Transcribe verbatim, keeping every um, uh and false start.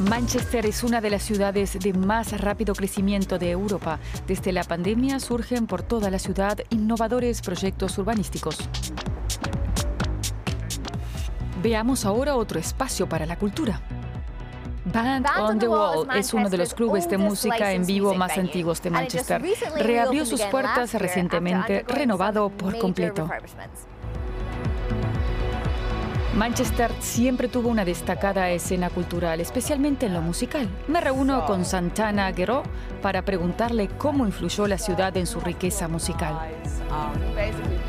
Manchester es una de las ciudades de más rápido crecimiento de Europa. Desde la pandemia surgen por toda la ciudad innovadores proyectos urbanísticos. Veamos ahora otro espacio para la cultura. Band on the Wall es uno de los clubes de música en vivo más antiguos de Manchester. Reabrió sus puertas recientemente, renovado por completo. Manchester siempre tuvo una destacada escena cultural, especialmente en lo musical. Me reúno con Santana Guerró para preguntarle cómo influyó la ciudad en su riqueza musical.